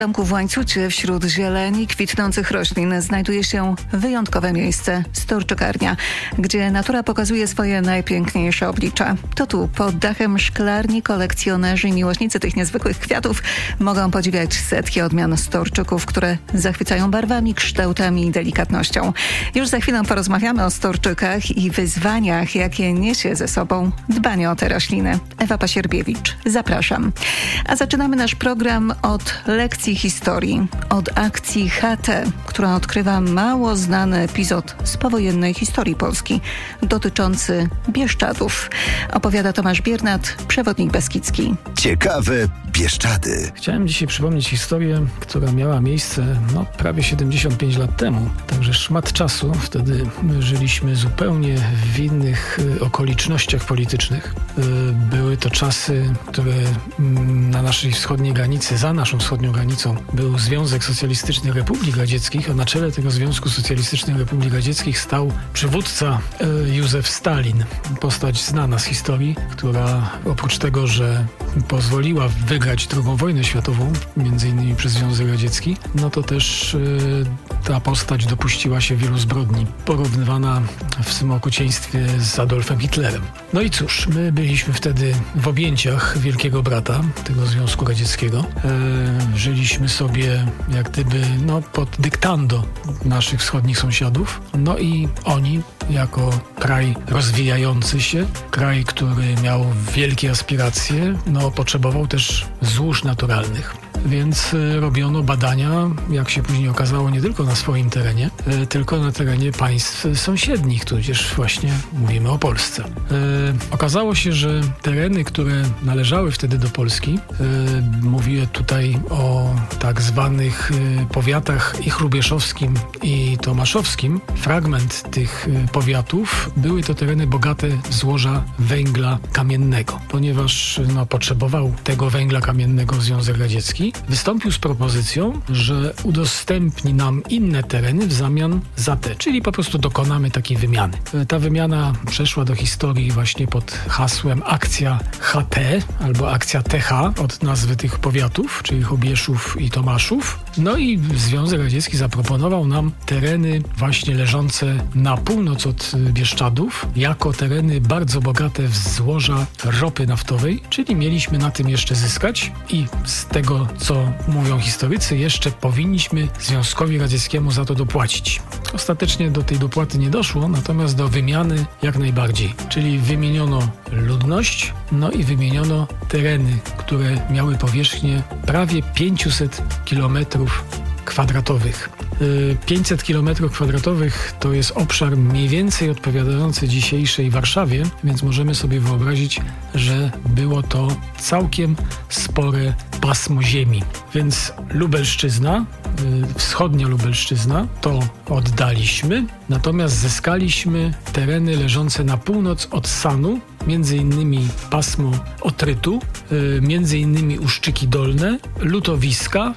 W zamku w Łańcucie wśród zieleni kwitnących roślin znajduje się wyjątkowe miejsce – Storczykarnia, gdzie natura pokazuje swoje najpiękniejsze oblicze. To tu, pod dachem szklarni, kolekcjonerzy i miłośnicy tych niezwykłych kwiatów mogą podziwiać setki odmian storczyków, które zachwycają barwami, kształtami i delikatnością. Już za chwilę porozmawiamy o storczykach i wyzwaniach, jakie niesie ze sobą dbanie o te rośliny. Ewa Pasierbiewicz, zapraszam. A zaczynamy nasz program od lekcji historii, od akcji HT, która odkrywa mało znany epizod z powojennej historii Polski dotyczący Bieszczadów. Opowiada Tomasz Biernat, przewodnik beskidzki. Ciekawe Bieszczady. Chciałem dzisiaj przypomnieć historię, która miała miejsce prawie 75 lat temu. Także szmat czasu. Wtedy żyliśmy zupełnie w innych okolicznościach politycznych. Były to czasy, które na naszej wschodniej granicy, za naszą wschodnią granicą, był Związek Socjalistycznych Republik Radzieckich, a na czele tego Związku Socjalistycznych Republik Radzieckich stał przywódca Józef Stalin. Postać znana z historii, która oprócz tego, że pozwoliła wygrać II wojnę światową, między innymi przez Związek Radziecki, to też ta postać dopuściła się wielu zbrodni, porównywana w swym okrucieństwie z Adolfem Hitlerem. No i cóż, my byliśmy wtedy w objęciach Wielkiego Brata, tego Związku Radzieckiego. Żyliśmy sobie jak gdyby pod dyktando naszych wschodnich sąsiadów. No i oni jako kraj rozwijający się, kraj, który miał wielkie aspiracje, potrzebował też złóż naturalnych. Więc robiono badania, jak się później okazało, nie tylko na swoim terenie, tylko na terenie państw sąsiednich, tudzież właśnie mówimy o Polsce. Okazało się, że tereny, które należały wtedy do Polski, mówię tutaj o tak zwanych powiatach i hrubieszowskim i tomaszowskim, fragment tych powiatów były to tereny bogate w złoża węgla kamiennego. Ponieważ potrzebował tego węgla kamiennego Związek Radziecki, wystąpił z propozycją, że udostępni nam inne tereny w zamian za te, czyli po prostu dokonamy takiej wymiany. Ta wymiana przeszła do historii właśnie pod hasłem akcja HT albo akcja TH od nazwy tych powiatów, czyli Hrubieszów i Tomaszów. No i Związek Radziecki zaproponował nam tereny właśnie leżące na północ od Bieszczadów, jako tereny bardzo bogate w złoża ropy naftowej, czyli mieliśmy na tym jeszcze zyskać i z tego, co mówią historycy, jeszcze powinniśmy Związkowi Radzieckiemu za to dopłacić. Ostatecznie do tej dopłaty nie doszło, natomiast do wymiany jak najbardziej. Czyli wymieniono ludność, i wymieniono tereny, które miały powierzchnię prawie 500 kilometrów kwadratowych. 500 km² to jest obszar mniej więcej odpowiadający dzisiejszej Warszawie, więc możemy sobie wyobrazić, że było to całkiem spore pasmo ziemi. Więc Lubelszczyzna, wschodnia Lubelszczyzna, to oddaliśmy, natomiast zyskaliśmy tereny leżące na północ od Sanu, między innymi pasmo Otrytu, między innymi Uszczyki Dolne, Lutowiska,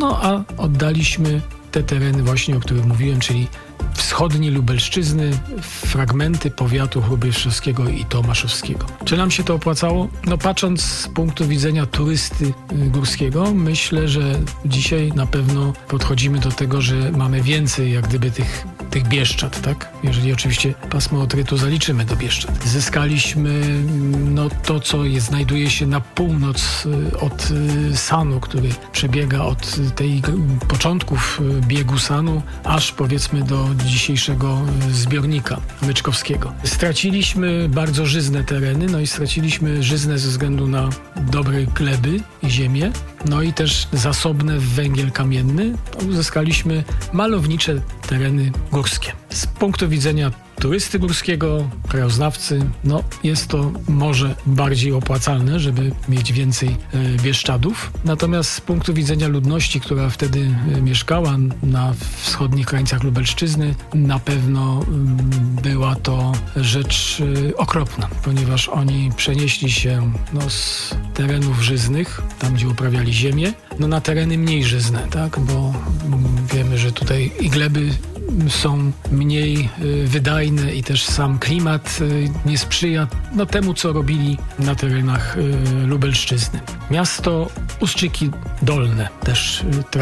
a oddaliśmy te tereny właśnie, o których mówiłem, czyli wschodniej Lubelszczyzny, fragmenty powiatu hrubieszowskiego i tomaszowskiego. Czy nam się to opłacało? Patrząc z punktu widzenia turysty górskiego, myślę, że dzisiaj na pewno podchodzimy do tego, że mamy więcej jak gdyby tych Bieszczad, tak? Jeżeli oczywiście pasmo Otrytu zaliczymy do Bieszczad. Zyskaliśmy to, co znajduje się na północ od Sanu, który przebiega od tej początków biegu Sanu, aż powiedzmy do dzisiejszego zbiornika Myczkowskiego. Straciliśmy bardzo żyzne tereny, i straciliśmy żyzne ze względu na dobre gleby i ziemię, i też zasobne w węgiel kamienny. Uzyskaliśmy malownicze tereny górskie. Z punktu widzenia turysty górskiego, krajoznawcy, jest to może bardziej opłacalne, żeby mieć więcej Bieszczadów. Natomiast z punktu widzenia ludności, która wtedy mieszkała na wschodnich krańcach Lubelszczyzny, na pewno była to rzecz okropna, ponieważ oni przenieśli się z terenów żyznych, tam gdzie uprawiali ziemię, na tereny mniej żyzne, tak? Bo wiemy, że tutaj i gleby są mniej wydajne i też sam klimat nie sprzyja temu, co robili na terenach Lubelszczyzny. Miasto Ustrzyki Dolne też